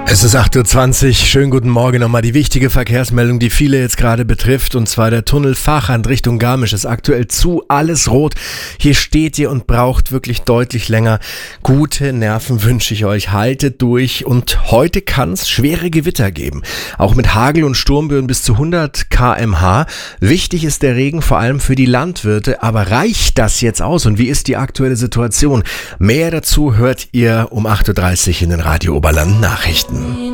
Es ist 8:20 Uhr. Schönen guten Morgen nochmal. Die wichtige Verkehrsmeldung, die viele jetzt gerade betrifft, und zwar der Tunnel Vachand Richtung Garmisch ist aktuell zu, alles rot. Hier steht ihr und braucht wirklich deutlich länger. Gute Nerven wünsche ich euch. Haltet durch, und heute kann es schwere Gewitter geben. Auch mit Hagel und Sturmböen bis zu 100 km/h. Wichtig ist der Regen vor allem für die Landwirte. Aber reicht das jetzt aus? Und wie ist die aktuelle Situation? Mehr dazu hört ihr um 8:30 Uhr in den Radio Oberland Nachrichten.